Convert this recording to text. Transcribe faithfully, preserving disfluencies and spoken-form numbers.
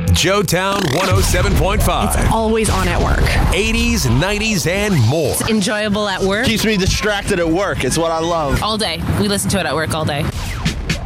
Joetown one oh seven point five. It's always on at work. eighties, nineties, and more. It's enjoyable at work. Keeps me distracted at work. It's what I love. All day. We listen to it at work all day.